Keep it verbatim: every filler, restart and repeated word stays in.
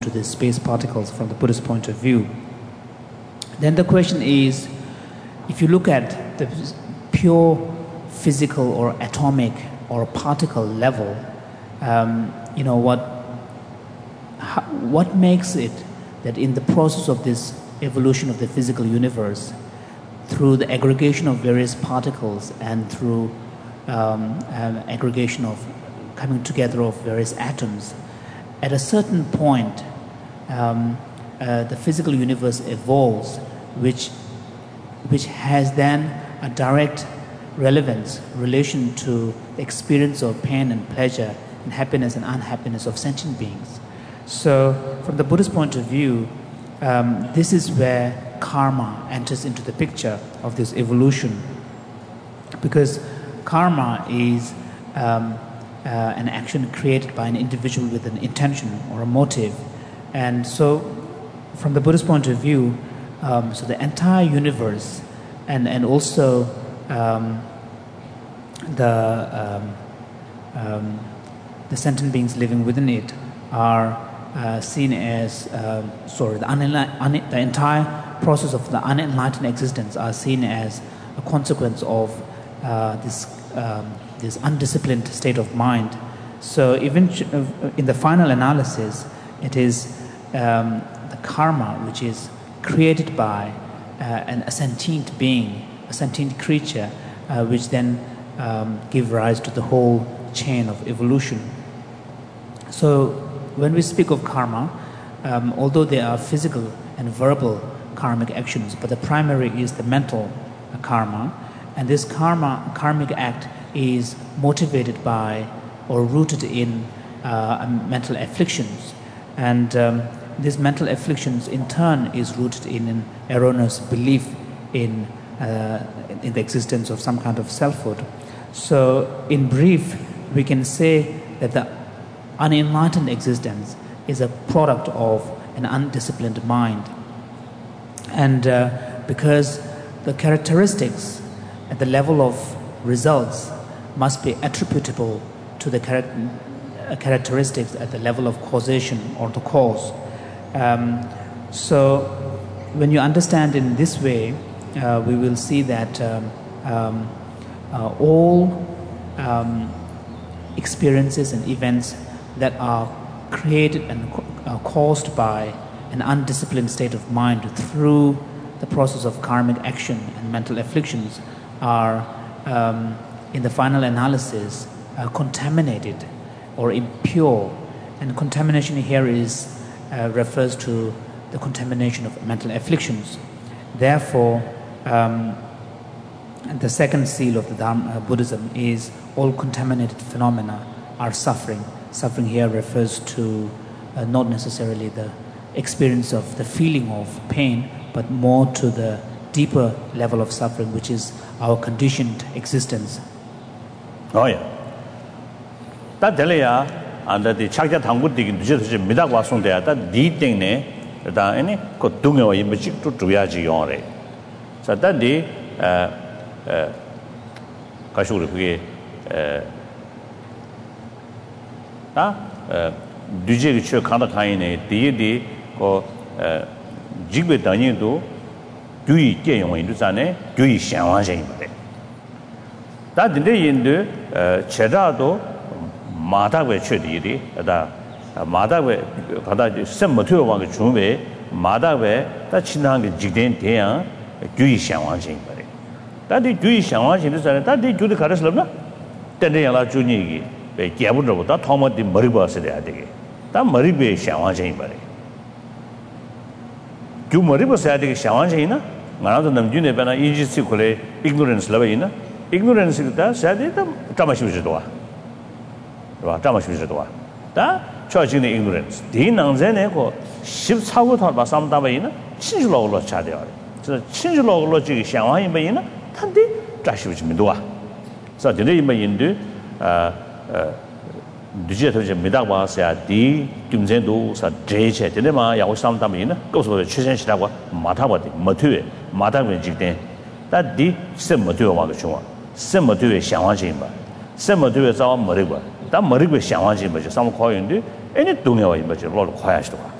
to the space particles from the Buddhist point of view. Then the question is, if you look at the pure physical or atomic or particle level, um, you know, what, how, what makes it that in the process of this evolution of the physical universe, through the aggregation of various particles and through um, um, aggregation of coming together of various atoms, at a certain point, um, uh, the physical universe evolves, which, which has then a direct relevance, relation to the experience of pain and pleasure and happiness and unhappiness of sentient beings. So from the Buddhist point of view, um, this is where karma enters into the picture of this evolution, because karma is um, uh, an action created by an individual with an intention or a motive. And so from the Buddhist point of view, um, so the entire universe and, and also um, the, um, um, the sentient beings living within it are uh, seen as, uh, sorry, the, unenlightened, un- the entire process of the unenlightened existence are seen as a consequence of uh, this um, this undisciplined state of mind. So even in the final analysis, it is um, the karma which is created by uh, an, a sentient being, a sentient creature, uh, which then um, give rise to the whole chain of evolution. So when we speak of karma, um, although there are physical and verbal karmic actions, but the primary is the mental uh, karma, and this karma karmic act is motivated by or rooted in uh, mental afflictions, and um, these mental afflictions in turn is rooted in an erroneous belief in uh, in the existence of some kind of selfhood. So in brief, we can say that the unenlightened existence is a product of an undisciplined mind. And uh, because the characteristics at the level of results must be attributable to the char- uh, characteristics at the level of causation or the cause. Um, so when you understand in this way, uh, we will see that um, um, uh, all um, experiences and events that are created and co- uh, caused by an undisciplined state of mind through the process of karmic action and mental afflictions are, um, in the final analysis, uh, contaminated or impure. And contamination here is uh, refers to the contamination of mental afflictions. Therefore, um, the second seal of the Dharma, uh, Buddhism is all contaminated phenomena are suffering. Suffering here refers to uh, not necessarily the experience of the feeling of pain, but more to the deeper level of suffering, which is our conditioned existence. Oh yeah. That delia and the chakya tangu digin just midak wasung there that di thing ne that any ko dungo yimchik to tuyaji yore. So that the uh uh kashuru ge uh ah uh duje ge khanda khaine di di ko jigbe danyin do dui jian yong yin du zan ne dui xian wang yin ba de da de yin de che da do ma da wei che di de da ma da wei ga da sem mo tue wang ge chun wei ma da wei da qin hang ge ji den de yang dui xian wang yin ba de da de dui xian wang yin du zan da de ju de ga de slam na den de yang la ju ni ge be jia bu zhe da tong mo de mo ri ba se de ya de ge da mo ri be xian wang yin ba de ju mo ri ba se ya de ge xian wang yin na ngana nam ju ne ba na ignorance ko le ignorance la ba yin na ignorance da sa de da zha ma xiu zhi duo ba zha ma xiu zhi duo da chuo jing de ignorance de nang zhen ne ko xi ca gu ta ba sam da ba yin na qin zhi lo lo cha de ya zhe qin zhi lo lo ji xian wang yin ba yin na ta de zha xiu zhi min duo so de yin ba yin de uh uh duje to je midak ba sa di kim zhen do sa zhe che de ma ya wo sam da ba yin na go so de chuan xi da guo ma ta ba de mo tue ma da wen ji de da di se mo tue wa ge chuan se mo tue xiang wang jin ba se mo tue za mo ri ba da mo ri ge xiang wang jin ba je sam ko yin de any dong ya wa yin ba je lo lo kwa ya shi de